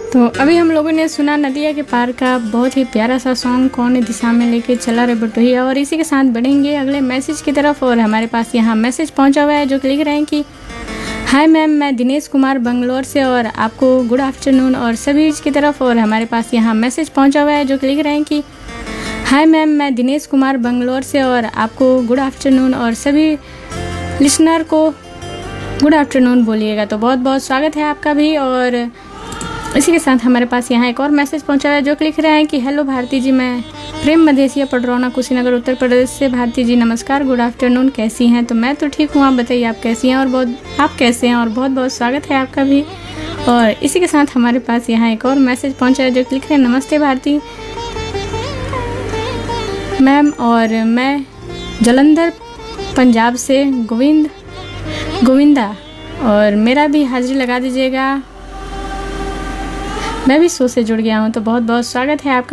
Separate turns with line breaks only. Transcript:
तो अभी हम लोगों ने सुना नदिया के पार का बहुत ही प्यारा सा सॉन्ग कौन दिशा में लेके चला रे बटोहिया। और इसी के साथ बढ़ेंगे अगले मैसेज की तरफ। और हमारे पास यहाँ मैसेज पहुँचा हुआ है जो कि लिख रहे हैं कि हाय मैम, मैं दिनेश कुमार बंगलोर से और आपको गुड आफ्टरनून और सभी की तरफ। और हमारे पास यहाँ मैसेज पहुँचा हुआ है जो कि लिख रहे हैं कि हाय मैम, मैं दिनेश कुमार बंगलोर से और आपको गुड आफ्टरनून और सभी लिसनर को गुड आफ्टरनून बोलिएगा। तो बहुत बहुत स्वागत है आपका भी। और इसी के साथ हमारे पास यहाँ एक और मैसेज पहुँचा है जो कि लिख रहे हैं कि हेलो भारती जी, मैं प्रेम मधेसिया पडरौना कुशीनगर उत्तर प्रदेश से। भारती जी नमस्कार, गुड आफ्टरनून, कैसी हैं? तो मैं तो ठीक हूँ, आप बताइए आप कैसी हैं और आप कैसे हैं? और बहुत बहुत स्वागत है आपका भी। और इसी के साथ हमारे पास यहाँ एक और मैसेज पहुँचा है जो कि लिख रहे हैं नमस्ते भारती मैम, और मैं जलंधर पंजाब से गोविंदा, और मेरा भी हाजिरी लगा दीजिएगा, मैं भी शो से जुड़ गया हूँ। तो बहुत बहुत स्वागत है आपका।